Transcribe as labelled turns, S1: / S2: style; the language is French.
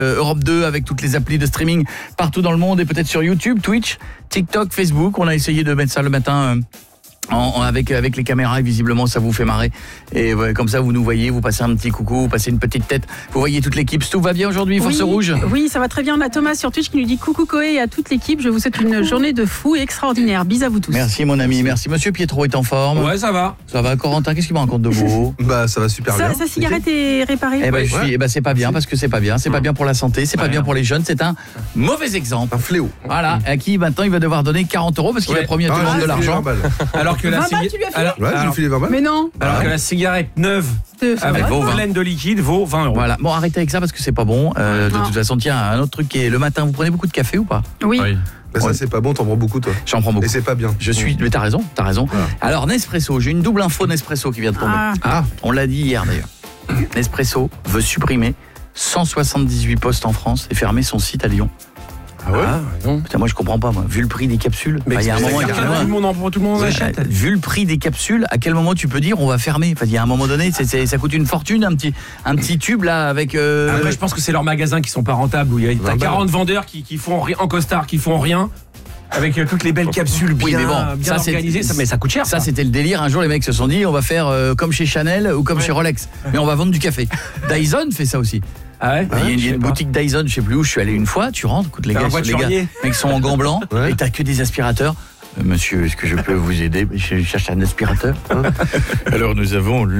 S1: Europe 2 avec toutes les applis de streaming partout dans le monde et peut-être sur YouTube, Twitch, TikTok, Facebook. On a essayé de mettre ça le matin avec les caméras et visiblement ça vous fait marrer et comme ça vous nous voyez, vous passez un petit coucou, vous passez une petite tête, vous voyez toute l'équipe. Tout va bien aujourd'hui, Force Rouge?
S2: Oui, ça va très bien. On a Thomas sur Twitch qui nous dit coucou Koé et à toute l'équipe, je vous souhaite une journée de fou et extraordinaire. Bis à vous tous.
S1: Merci mon ami, merci. Monsieur Pietro est en forme?
S3: Ouais, ça va.
S1: Ça va. Corentin, qu'est-ce qu'il me raconte de beau?
S4: Bah ça va super bien.
S2: Sa cigarette est réparée.
S1: C'est pas bien parce que c'est pas bien, c'est pas bien pour la santé, c'est pas bien pour les jeunes, c'est un mauvais exemple.
S4: Un fléau.
S1: Voilà, à qui maintenant il va devoir donner 40 € parce qu'il a promis à tout le monde de l'argent.
S3: Alors que la
S2: 20 balles, tu lui as fait
S4: Ouais, j'ai filé 20 balles.
S2: Mais non.
S3: Alors que la cigarette neuve avec
S1: vaut 20.
S3: pleine de liquide vaut 20 €.
S1: Voilà, bon arrêtez avec ça parce que c'est pas bon. De toute façon, tiens, un autre truc qui est le matin, vous prenez beaucoup de café ou pas?
S2: Oui.
S4: Bah ça c'est pas bon, t'en prends beaucoup toi.
S1: J'en prends beaucoup.
S4: Et c'est pas bien.
S1: Mais t'as raison.
S4: Voilà.
S1: Alors Nespresso, j'ai une double info Nespresso qui vient de tomber. On l'a dit hier d'ailleurs. Nespresso veut supprimer 178 postes en France et fermer son site à Lyon.
S4: Ah ouais?
S1: Putain, moi je comprends pas moi. Vu le prix des capsules, il y a un moment
S3: tout le monde achète.
S1: vu le prix des capsules, à quel moment tu peux dire on va fermer? Enfin, il y a un moment donné, ça coûte une fortune un petit tube là avec
S3: Après je pense que c'est leurs magasins qui sont pas rentables où il y a 40 vendeurs qui font rien en costard, qui font rien. Avec toutes les belles capsules bien, bien organisées, mais ça coûte cher.
S1: Ça c'était le délire. Un jour les mecs se sont dit on va faire comme chez Chanel ou comme chez Rolex, mais on va vendre du café. Dyson fait ça aussi.
S3: Ah ouais?
S1: Il y a une boutique Dyson, je sais plus où, je suis allé une fois, tu rentres, écoute les gars, mecs sont en gants blancs et t'as que des aspirateurs. Monsieur, est-ce que je peux vous aider? Je cherche un aspirateur. Alors nous avons